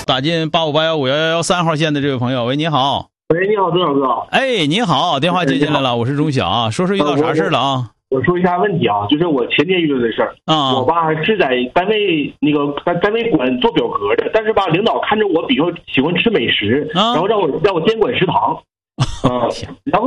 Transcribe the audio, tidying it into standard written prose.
打进858151113号线的这位朋友，喂，你好。 喂，你好，钟小哥。 哎，你好，电话接进来了，我是钟晓啊，说说遇到啥事了啊？ 我说一下问题啊，就是我前天遇到的事儿啊。 我爸是在单位单位管做表格的，但是吧，领导看着我比较喜欢吃美食，然后让我监管食堂。然后